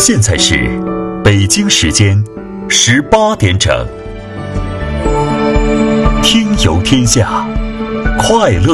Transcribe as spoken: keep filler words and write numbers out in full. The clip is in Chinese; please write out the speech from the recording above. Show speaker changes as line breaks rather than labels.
现在是北京时间十八点整。听游天下，快乐